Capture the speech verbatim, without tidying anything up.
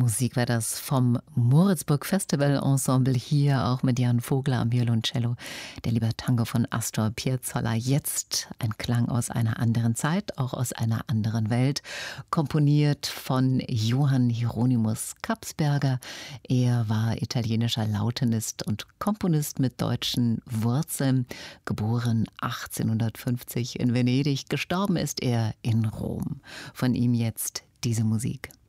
Musik war das vom Moritzburg Festival Ensemble, hier auch mit Jan Vogler am Violoncello. Der Lieber Tango von Astor Piazzolla. Jetzt ein Klang aus einer anderen Zeit, auch aus einer anderen Welt. Komponiert von Johann Hieronymus Kapsberger. Er war italienischer Lautenist und Komponist mit deutschen Wurzeln. Geboren achtzehnhundertfünfzig in Venedig. Gestorben ist er in Rom. Von ihm jetzt diese Musik.